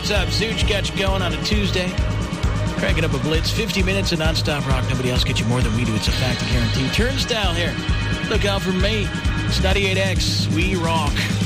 what's up? Zooch got you going on a Tuesday. Cranking up a blitz. 50 minutes of nonstop rock. Nobody else gets you more than we do. It's a fact, I guarantee. Turnstile here. Look out for me. It's 98X. We rock.